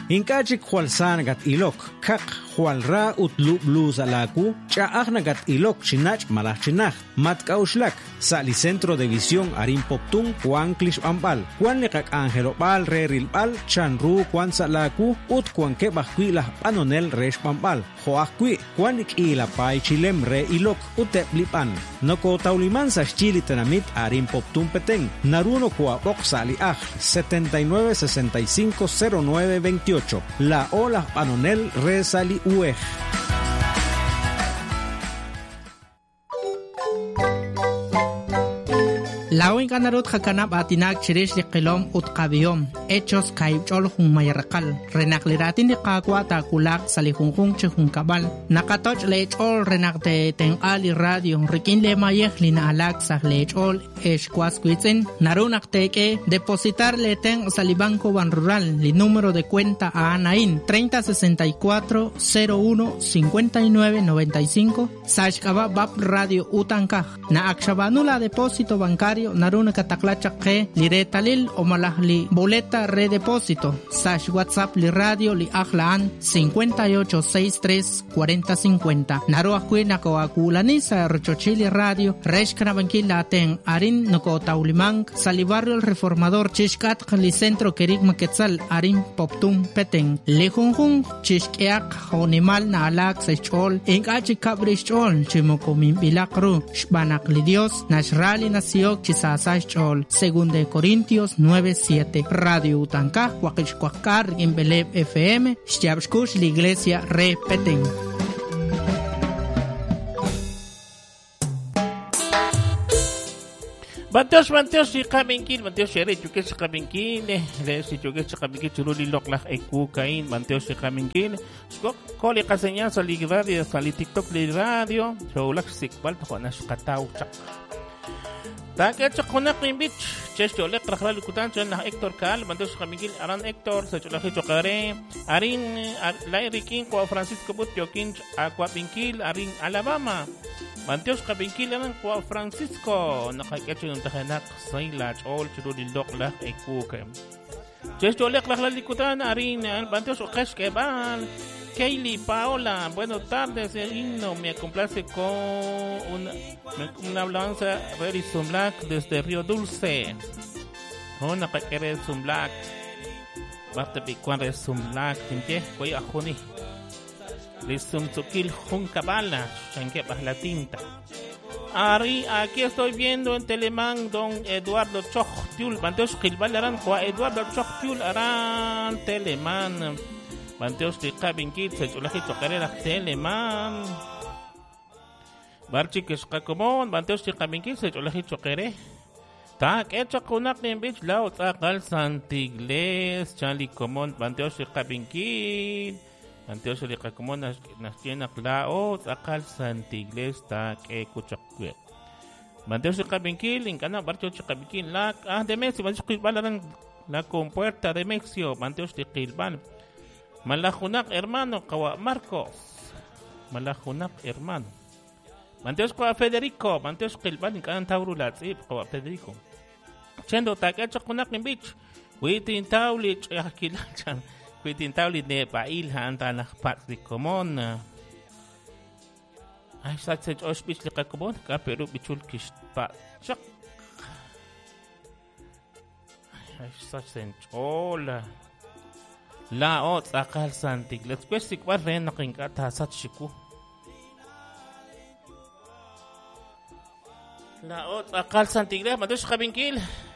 Inkachik hualsan gat ilok, kak hualra utlu blusa laku, chaagna gat ilok chinach malach chinach, matkauslak, sali centro de visión arin poptun, Juan Klish Ambal, Juan Nekak Angelo Bal, Rerilbal, Chanru, Juan Salaku, Ut Juan Kebahquila, Panonel Resh Pambal, Joaquui, Juan Ikila Pai Chilem Re Ilok, Uteplipan, Noko Tauliman sa Chili Tenamit arin poptun peteng, Naruno Kua Boxali Aj, 79650928, La Ola Panonel Re Sali Uej. Lawin kanarut hakanap atinak chirish di kilom utqabiyom hechos kaibchol hung mayarkal renakliratin di kakwa takulak salihungkung chihung kabal nakatoch lechol renakte teng ali radio rikin le mayeh lina alak sa lechol eshkwas kuitzen narunak teke depositar le teng salibanco ban rural li número de cuenta a Anain 3064 01 59 95 sashkaba bab radio utanka na akshabanula depósito bancario naruna kataklachak ke li retalil o malahli boleta redepósito sash WhatsApp li radio li aklaan 58634050 naruah kwi nakawakulani sa Rochochili radio resh kanabankin lateng arin nako taulimang sa li barrio el reformador chishkat li centro kerik maketzal arin poptum peteng li hunghung chishkiak honimal na alak sa chol inkachi kabrish chol chimokomim bilakru shbanak li Dios nashrali nasiyok sasay chol segunda de Corintios 9:7 Radio Utanka Huaquichcuacar en Beleb FM Shtiabshkush la iglesia repeten. Banteos si Kaminkil, Banteos si Rechuke si Kaminkil, si Chuke si Kaminkil, Churuli Loklach Ekukain, Banteos si Kaminkil, Koli Kaseñan sa Lig Radio, sa TikTok Lig Radio, Chulak Sikbal, Pakonash Katau Chak. Takit sa kunak ng beach, Chesto Olek, Rakral Kutan, na Hector Cal, Banteos si Kaminkil, Aran Hector, sa Chulaki Chokare, Arin Lairikin, Kwa Francisco Butyokin, Aqua Pinkil, Arin Alabama. Banteos Kabinkil ang Kwa Francisco nakaketcho ng tahanak sa ilach all chududildok lah ekuke. Chesto olek laklalikutan arin Banteos Okesh Kebal Kaylee Paola, buenas tardes, himno, me complace con una hablanza Ready Black desde Río Dulce. Una paquere Black. Basta picuan Black, ¿qué? Voy a juni. Lisum Tsukil Juncabala, Shanque la tinta. Ari, aquí estoy viendo en Telemán don Eduardo Chochtiul, Banteos Gilbal Aran, Juan Eduardo Chochtiul Aran, Telemán. Banteos de Kabinkit, Sechulajito Carrera, Telemán. Barchikes Kakomon, Banteos de Kabinkit, Sechulajito Carrera. Tak, hecho kunak ni bitch lao, takal Santigles, Charlie Comon, Banteos de Kabinkit. Banteos de Kakomon, Nasienak lao, takal Santigles, tak kuchakwe. Banteos de Kabinkil, Incana, Barchos de Kabinkil, de México, Banteos de Kilbal, la compuerta de México, Banteos de Kilbal. Malajunak hermano, Kawa Marcos. Malajunak hermano. Banteos Kawa Federico, Banteos Kilbal, Incana Taurulat, Kawa Federico. Chendo, tak hecho kunak ni bitch. Witin Taulich, Yakilachan. Kwitin tawli ne pail hanta na patri komon. Ay sa sej ospis li kakomon ka pero bichul kis pa chak. Ay sa sej ola. La ot akal santig. Let's kwestik war ren naking katasat shiku. La ot akal santig le mados kabinkil.